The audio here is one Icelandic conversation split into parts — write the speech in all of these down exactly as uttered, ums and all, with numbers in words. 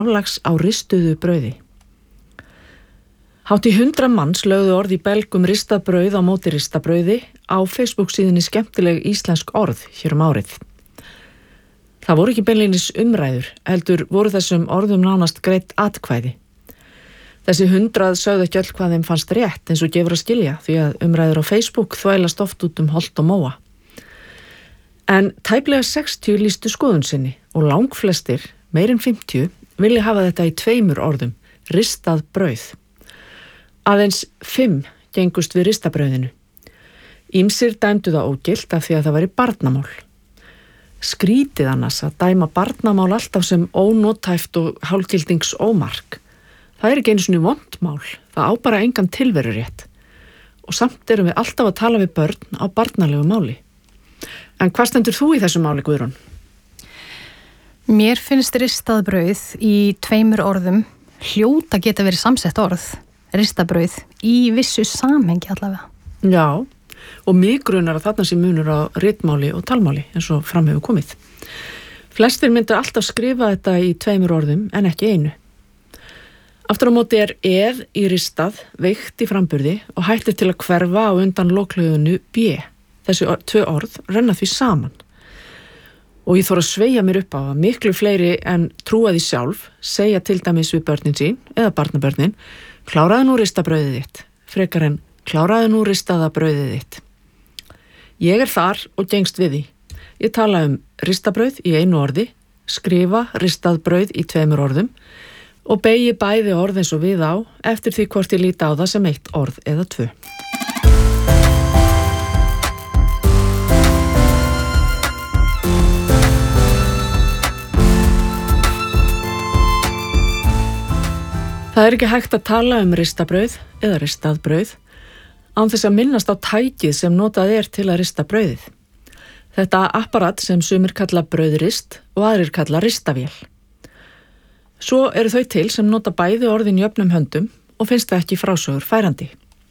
álags á ristuðu brauði. Hátt í hundrað manns lögðu orð í belg um ristað brauð á móti ristabrauði á Facebook síðunni Skemmtileg íslensk orð hér um árið. Það voru ekki beinlínis umræður, heldur voru þessum orðum nánast greitt atkvæði. Þessi hundrað sögðu ekki öll hvað þeim fannst rétt eins og gefur að skilja því að umræður á Facebook þvælast oft út um holt og móa. En tæplega sextíu lýstu skoðun sinni og langflestir, meir en fimmtíu, vilja hafa þetta í tveimur orðum, ristað brauð. Aðeins fimm gengust við ristabrauðinu. Ýmsir dæmdu það ógilt af því að það væri barnamál. Skrítið annars að dæma barnamál alltaf sem ónótæft og hálfgildings ómark. Það er ekki einu svona vondmál, það á bara engan tilverurétt. Og samt erum við alltaf að tala við börn á barnalegu máli. En hvað stendur þú í þessu máli, Guðrún? Mér finnst ristað brauð í tveimur orðum hljóta geta verið samsett orð, ristabrauð, í vissu samhengi allavega. Já, og mig grunar að þarna sé munur á ritmáli og talmáli eins og fram hefur komið. Flestir myndu alltaf skrifa þetta í tveimur orðum en ekki einu. Aftur á móti er eð í ristað veikt í framburði og hættir til að hverfa á undan loklögunu b. Þessi or- tvö orð renna því saman. Og ég þóra að sveigja mér upp á að miklu fleiri en trúa því sjálf segja til dæmis við börnin sín eða barnabörnin, kláraðu nú ristabrauðið þitt, frekar en kláraðu nú ristaða brauðið þitt. Ég er þar og gengst við því. Ég tala um ristabrauð í einu orði, skrifa ristað brauð í tveimur orðum og beygi bæði orð eins og við á eftir því hvort ég líti á það sem eitt orð eða tvö. Það er ekki hægt að tala um ristabrauð eða ristað brauð án þess að minnast á tækið sem notað er til að rista brauðið. Þetta apparat sem sumir kalla brauðrist og aðrir kalla ristavél. Svo eru þau til sem nota bæði orðin í jöfnum höndum og finnst það ekki frásögur færandi.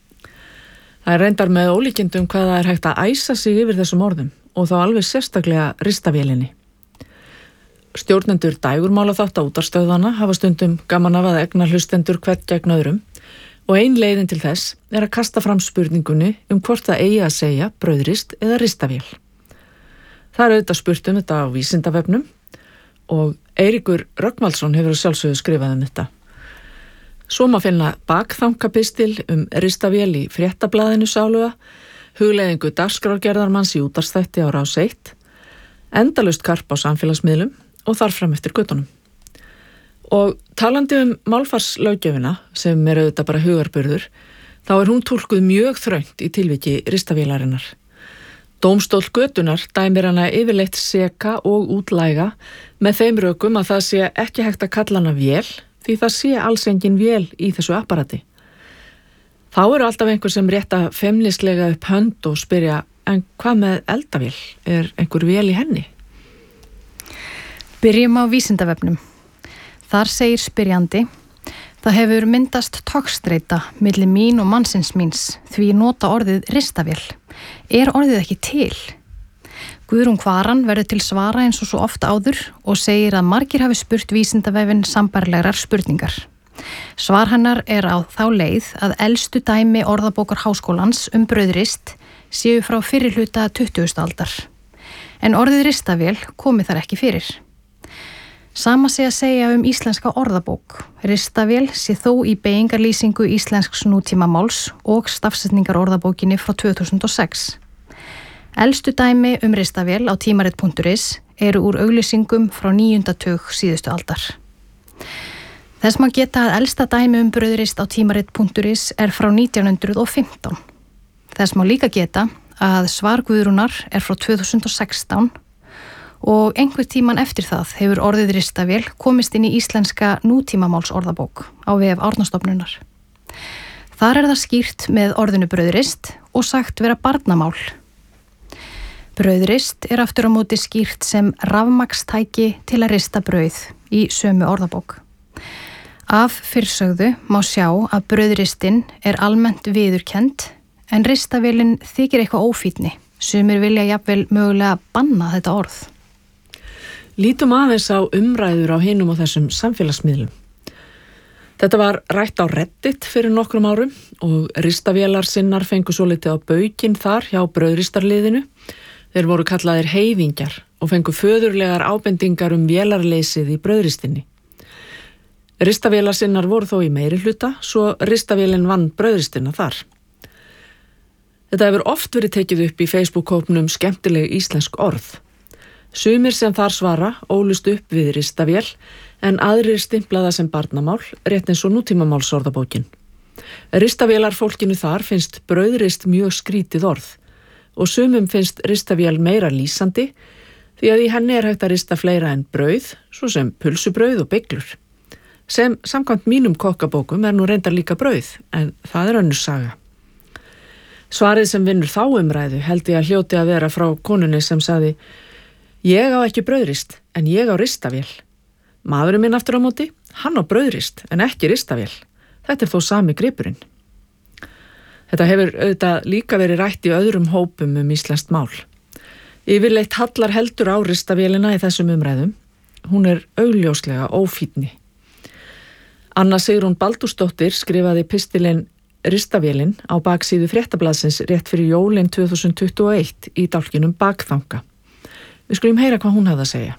Það er reyndar með ólíkindum hvað það er hægt að æsa sig yfir þessum orðum og þá alveg sérstaklega ristavélinni. Stjórnendur dægurmála þátt á útvarpsstöðvanna hafa stundum gaman af að egna hlustendur hvert gegn öðrum og ein leiðin til þess er að kasta fram spurningunni um hvort það eigi að segja brauðrist eða ristavél. Það er auðvitað spurt um þetta á Vísindavefnum og Eiríkur Rögnvaldsson hefur að sjálfsögðu skrifað um þetta. Svo má finna bakþankapistil um ristavél í fréttablaðinu sáluga, hugleiðingu dagskrárgerðarmanns í útvarpsþætti á Rás eitt, endalaust karp á samfélagsmiðlum og þar fram eftir göttunum. Og talandi um málfarslöggjöfina, sem er auðvitað bara hugarburður, þá er hún túlkuð mjög þröngt í tilviki ristavélarinnar. Dómstóll götunar dæmir hana yfirleitt seka og útlæga með þeim rökum að það sé ekki hægt að kalla hana vél því það sé alls engin vél í þessu apparati. Þá eru alltaf einhver sem rétta femnislega upp hönd og spyrja, en hvað með eldavél? Er einhver vél í henni? Byrjum á Vísindavefnum. Þar segir spyrjandi: það hefur myndast togstreita milli mín og mannsins míns því ég nota orðið ristavél. Er orðið ekki til? Guðrún Kvaran verður til svara eins og svo oft áður og segir að margir hafi spurt Vísindavefinn sambærilegar spurningar. Svar hennar er á þá leið að elstu dæmi orðabókar Háskólans um brauðrist séu frá fyrri hluta tuttugustu aldar. En orðið ristavél komi þar ekki fyrir. Sama sé að segja um íslenska orðabók. Ristavél sé þó í beygingarlýsingu íslensks nútímamáls og stafsetningar orðabókinni frá tvö þúsund og sex. Elstu dæmi um ristavél á tímarit punktur is eru úr auglýsingum frá níunda tug síðustu aldar. Þess má geta að elsta dæmi um brauðrist á tímarit punktur is er frá nítján hundruð og fimmtán. Þess má líka geta að svar Guðrúnar er frá tvö þúsund og sextán og einhver tíman eftir það hefur orðið ristavél komist inn í íslenska nútímamáls orðabók á vef Árnastofnunar. Þar er það skýrt með orðinu brauðrist og sagt vera barnamál. Brauðrist er aftur á móti skýrt sem rafmagnstæki til að rista brauð í sömu orðabók. Af fyrirsögðu má sjá að brauðristin er almennt viðurkennd en ristavélin þykir eitthvað ófínni. Sumir vilja jafnvel mögulega banna þetta orð. Lítum aðeins á umræður á hinum og þessum samfélagsmiðlum. Þetta var rætt á Reddit fyrir nokkrum árum og ristavélar sinnar fengu svo litið á baukinn þar hjá brauðristarliðinu. Þeir voru kallaðir heiðingjar og fengu föðurlegar ábendingar um vélarleysið í brauðristinni. Ristavélar sinnar voru þó í meiri hluta, svo ristavélin vann brauðristina þar. Þetta hefur oft verið tekið upp í Facebook-hópnum skemmtileg íslensk orð. Sumir sem þar svara ólust upp við ristavél en aðrir stimplaða sem barnamál, rétt eins og nútímamálsorðabókin. Ristavélar fólkinu þar finnst brauðrist mjög skrítið orð og sumum finnst ristavél meira lýsandi því að í henni er hægt að rista fleira en brauð, svo sem pulsubrauð og beiglur. Sem samkvæmt mínum kokkabókum er nú reyndar líka brauð, en það er önnur saga. Svarið sem vinnur þá umræðu held ég að hljóti að vera frá konunni sem sagði: Ég á ekki brauðrist, en ég á ristavél. Maðurinn minn aftur á móti, hann á brauðrist, en ekki ristavél. Þetta er þó sami gripurinn. Þetta hefur auðvitað líka verið rætt í öðrum hópum um íslenskt mál. Yfirleitt hallar heldur á ristavélina í þessum umræðum. Hún er augljóslega ófínni. Anna Sigrún Baldursdóttir skrifaði pistilinn Ristavélin á baksíðu Fréttablaðsins rétt fyrir jólin tvö þúsund tuttugu og eitt í dálkinum Bakþanga. Við skulum heyra hvað hún hafði að segja.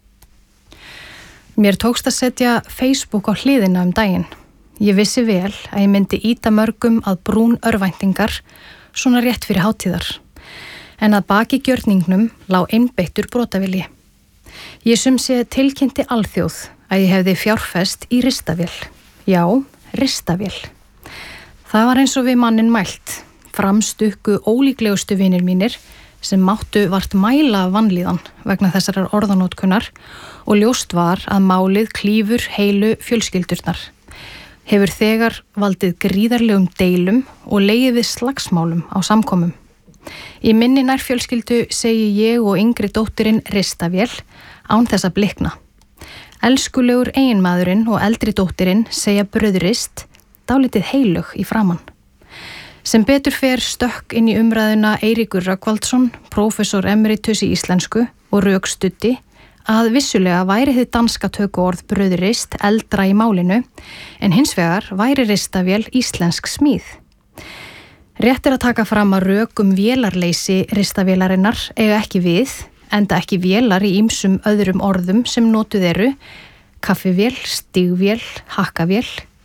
Mér tókst að setja Facebook á hliðina um daginn. Ég vissi vel að ég myndi ýta mörgum að brún örvæntingar svona rétt fyrir hátíðar. En að baki gjörningnum lá einbeittur brotavilji. Ég sum sé tilkynnti alþjóð að ég hefði fjárfest í ristavél. Já, ristavél. Það var eins og við mannin mælt. Framstukku ólíklegustu vinir mínir sem máttu vart mæla af vanlíðan vegna þessarar orðanótkunnar og ljóst var að málið klífur heilu fjölskyldurnar. Hefur þegar valdið gríðarlegum deilum og legið við slagsmálum á samkomum. Í minni nærfjölskyldu segi ég og yngri dóttirinn ristavél án þess að blikna. Elskulegur eiginmaðurinn og eldri dóttirinn segja brauðrist, dálítið heilug í framann. Sem betur fer stökk inn í umræðuna Eiríkur Rögnvaldsson, prófessor emeritus í íslensku og rökstuddi að vissulega væri þið danska tökuorð brauðrist eldra í málinu en hins vegar væri ristavél íslensk smíð. Rétt er að taka fram að rök um vélarleysi ristavélarinnar eiga ekki við, enda ekki vélar í ýmsum öðrum orðum sem notuð eru, kaffivél, stígvél, hakkavél.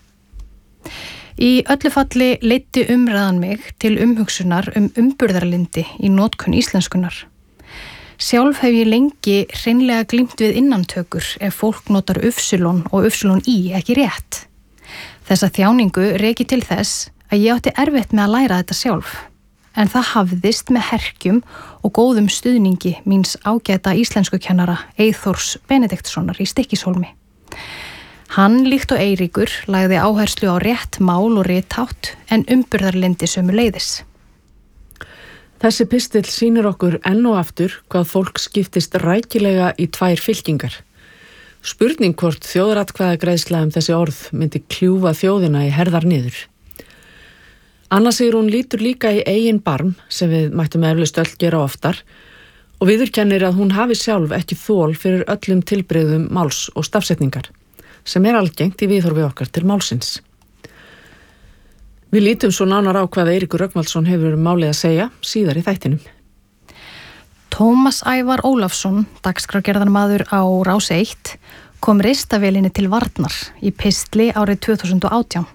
Í öllu falli leiddi umræðan mig til umhugsunar um umburðarlyndi í notkun íslenskunar. Sjálf hef ég lengi hreinlega glímt við innantökur ef fólk notar ufsulon og ufsulon í ekki rétt. Þessa þjáningu reki til þess að ég átti erfitt með að læra þetta sjálf, en það hafðist með herkjum og góðum stuðningi míns ágæta íslenskukennara Eyþórs Benediktssonar í Stykkishólmi. Hann líkt og Eiríkur lagði áherslu á rétt mál og rithátt en umburðarlyndi sömuleiðis. Þessi pistill sýnir okkur enn og aftur hvað fólk skiptist rækilega í tvær fylkingar. Spurning hvort þjóðaratkvæðagreiðsla um þessi orð myndi kljúfa þjóðina í herðar niður. Anna Sigrún lítur líka í eigin barm sem við mættum eflaust öll gera oftar og viðurkennir að hún hafi sjálf ekki þol fyrir öllum tilbrigðum máls og stafsetningar, sem er algengt í viðhorfi okkar til málsins. Við lítum svo nánar á hvað Eiríkur Rögnvaldsson hefur málið að segja síðar í þættinum. Tómas Ævar Ólafsson, dagskrárgerðarmaður á Rás eitt, kom ristavélinni til varnar í pistli árið tvö þúsund og átján.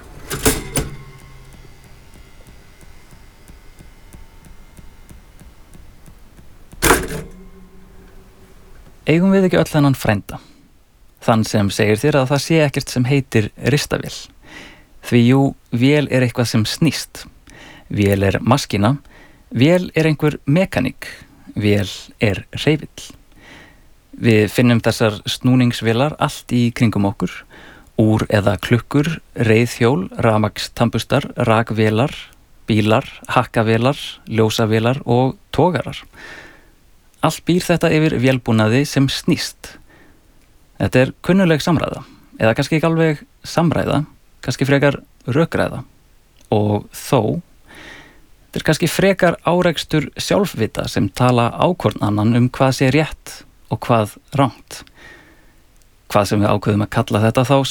Eigum við ekki öll þennan frænda? Þann sem segir þér að það sé ekkert sem heitir ristavél. Því jú, vél er eitthvað sem snýst. Vél er maskína. Vél er einhver mekaník. Vél er hreyfill. Við finnum þessar snúningsvélar allt í kringum okkur. Úr eða klukkur, reiðhjól, rafmagnstambustar, rakvélar, bílar, hakkavélar, ljósavélar og togarar. Allt býr þetta yfir vélbúnaði sem snýst. Þetta er kunnuleg samræða, eða kannski ekki alveg samræða, kannski frekar rökræða. Og þó, þetta er kannski frekar árekstur sjálfvita sem tala ákvörn annan um hvað sé rétt og hvað rangt. Hvað sem við ákveðum að kalla þetta þá